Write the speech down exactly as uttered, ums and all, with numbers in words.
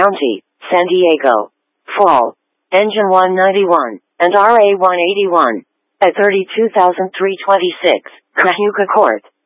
County, San Diego. Fall. Engine one ninety-one, and R A one eighty-one. At thirty-two thousand three hundred twenty-six, Cayuga Court.